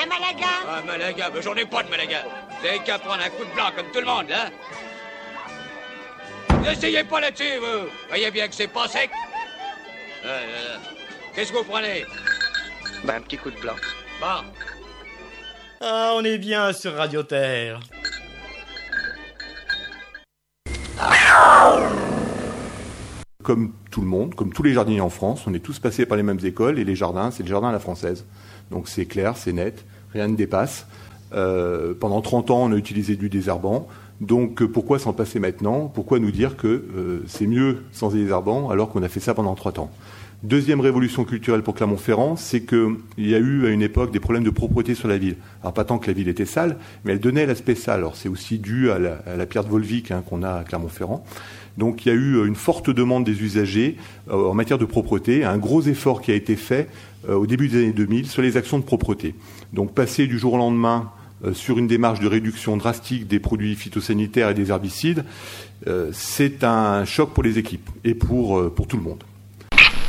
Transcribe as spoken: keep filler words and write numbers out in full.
Un Malaga? Un Malaga, mais j'en ai pas de Malaga. Vous avez qu'à prendre un coup de blanc comme tout le monde, hein. N'essayez pas là-dessus, vous. Voyez bien que c'est pas sec. Euh, euh, Qu'est-ce que vous prenez? Bah, un petit coup de blanc. Bon. Ah, on est bien sur Radio Terre. Comme tout le monde, comme tous les jardiniers en France, on est tous passés par les mêmes écoles, et les jardins, c'est le jardin à la française. Donc c'est clair, c'est net, rien ne dépasse. Euh, pendant trente ans, on a utilisé du désherbant. Donc euh, pourquoi s'en passer maintenant? Pourquoi nous dire que euh, c'est mieux sans désherbant alors qu'on a fait ça pendant trente ans? Deuxième révolution culturelle pour Clermont-Ferrand, c'est qu'il y a eu à une époque des problèmes de propreté sur la ville. Alors pas tant que la ville était sale, mais elle donnait l'aspect sale. Alors c'est aussi dû à la, à la pierre de Volvic hein, qu'on a à Clermont-Ferrand. Donc il y a eu une forte demande des usagers euh, en matière de propreté, un gros effort qui a été fait euh, au début des années deux mille sur les actions de propreté. Donc passer du jour au lendemain euh, sur une démarche de réduction drastique des produits phytosanitaires et des herbicides, euh, c'est un choc pour les équipes et pour, euh, pour tout le monde.